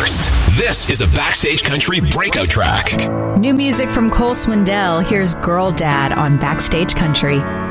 first. This is a Backstage Country breakout track. New music from Cole Swindell. Here's Girl Dad on Backstage Country.